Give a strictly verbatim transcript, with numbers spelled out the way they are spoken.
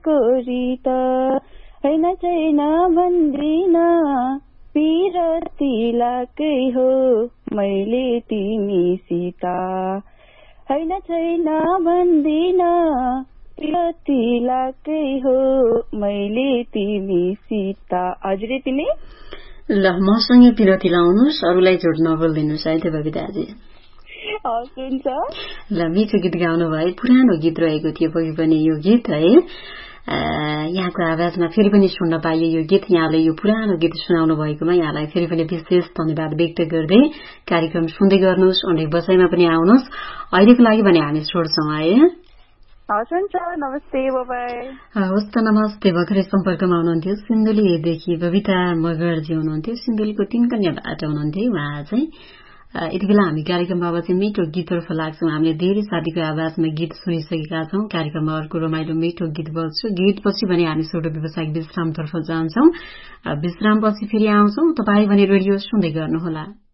दिलको रित हैन छैन भन्दिन पिरतिलाकै हो मैले तिमीसित हैन छैन भन्दिन पिरतिलाकै हो मैले तिमीसित। हजुर यति नै। ल मसँगै पिरती लाउनुहोस्, अरूलाई जोड नबोलिदिनुहोस् है त्यो बबिताजी। हस् हुन्छ। ल मिठो गीत गाउनु भयो, पुरानो गीत रहेको थियो पक्कै पनि यो गीत है। यहाँको आवाजमा फेरि पनि सुन्न पाइयो यो गीत। यहाँले यो पुरानो गीत सुनाउनु भएकोमा यहाँलाई फेरि पनि विशेष धन्यवाद व्यक्त गर्दै कार्यक्रम सुन्दै गर्नुहोस्, अनेक बसाइमा पनि आउनुहोस्। अहिलेको लागि भने हामी छोड्छौँ है। हस् हुन्छ, नमस्ते, बाइ। हस् त नमस्ते। भर्खरै सम्पर्कमा हुनुहुन्थ्यो सिन्धुलीदेखि बबिता मगरजी हुनुहुन्थ्यो, सिन्धुलीको तीन कन्याबाट हुनुहुन्थ्यो उहाँ चाहिँ। यति बेला हामी कार्यक्रममा अब चाहिँ मिठो गीततर्फ लाग्छौँ। हामीले धेरै साथीको आवाजमा गीत सुनिसकेका छौँ। कार्यक्रममा अर्को रमाइलो मिठो गीत बज्छ। गीतपछि भने हामी छोटो व्यावसायिक विश्रामतर्फ जान्छौँ। विश्रामपछि फेरि आउँछौँ। तपाईँ भने रेडियो सुन्दै गर्नुहोला।